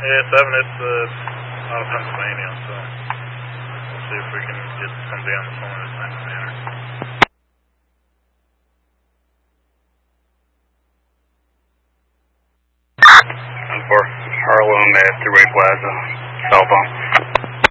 Yeah, 7, it's out of Pennsylvania, so we'll see if we can get somebody on the phone in a timely manner. And for Harlem at Thruway Plaza, cell phone.